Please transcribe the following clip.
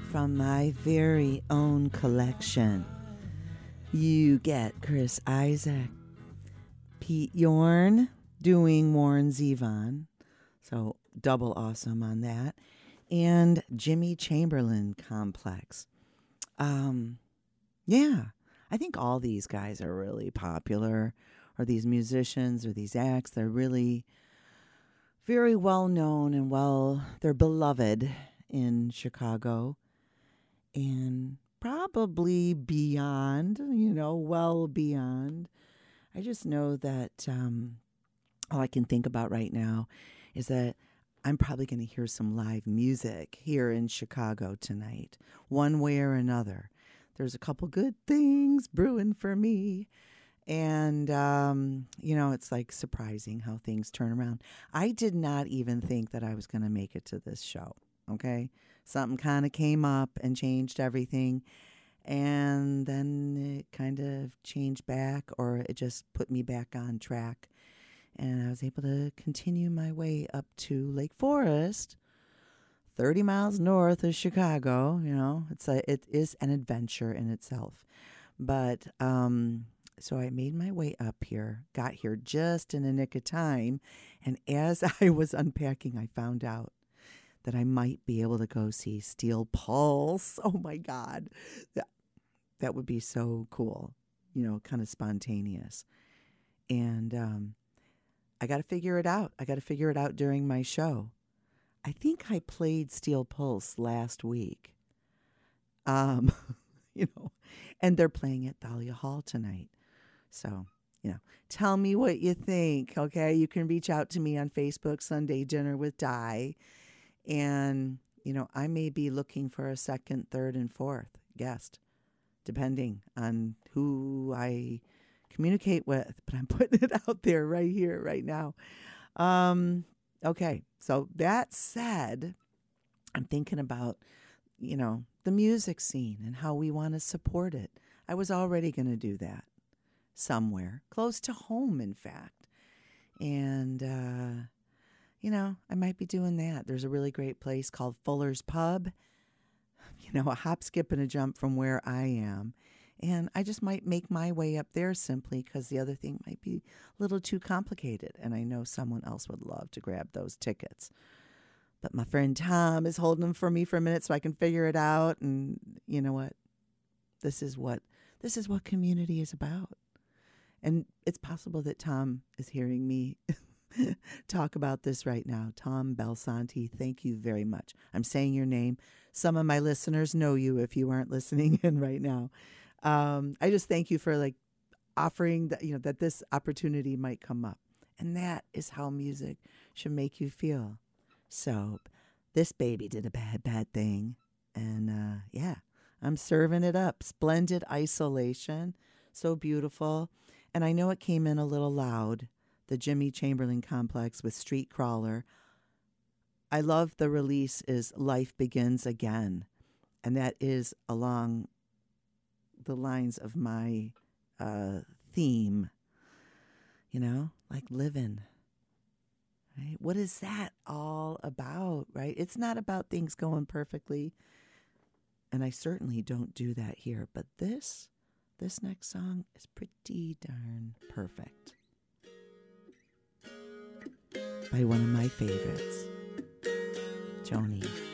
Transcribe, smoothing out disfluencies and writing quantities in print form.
from my very own collection. You get Chris Isaak, Pete Yorn doing Warren Zevon, so double awesome on that, and Jimmy Chamberlin Complex. Yeah, I think all these guys are really popular, or these musicians or these acts. They're really very well known and they're beloved in Chicago and probably beyond, well beyond. I just know that all I can think about right now is that I'm probably going to hear some live music here in Chicago tonight, one way or another. There's a couple good things brewing for me. And, it's like surprising how things turn around. I did not even think that I was going to make it to this show, okay? Something kind of came up and changed everything. And then it kind of changed back, or it just put me back on track. And I was able to continue my way up to Lake Forest, 30 miles north of Chicago. It is an adventure in itself. But, so I made my way up here, got here just in the nick of time, and as I was unpacking, I found out that I might be able to go see Steel Pulse. Oh, my God. That would be so cool, kind of spontaneous. And I got to figure it out. I got to figure it out during my show. I think I played Steel Pulse last week, and they're playing at Thalia Hall tonight. So, tell me what you think, okay? You can reach out to me on Facebook, Sunday Dinner with Di. And, I may be looking for a second, third, and fourth guest, depending on who I communicate with. But I'm putting it out there right here, right now. Okay, so that said, I'm thinking about, the music scene and how we want to support it. I was already going to do that. Somewhere close to home, in fact. And, I might be doing that. There's a really great place called Fuller's Pub, a hop, skip, and a jump from where I am. And I just might make my way up there simply because the other thing might be a little too complicated. And I know someone else would love to grab those tickets. But my friend Tom is holding them for me for a minute so I can figure it out. And you know what? This is what community is about. And it's possible that Tom is hearing me talk about this right now. Tom Belsanti, thank you very much. I'm saying your name. Some of my listeners know you if you aren't listening in right now. I just thank you for offering that, that this opportunity might come up. And that is how music should make you feel. So this baby did a bad thing. And I'm serving it up. Splendid Isolation. So beautiful. And I know it came in a little loud, the Jimmy Chamberlin Complex with Street Crawler. I love the release is Life Begins Again. And that is along the lines of my theme, like living. Right? What is that all about, right? It's not about things going perfectly. And I certainly don't do that here. But this next song is pretty darn perfect. By one of my favorites, Joni.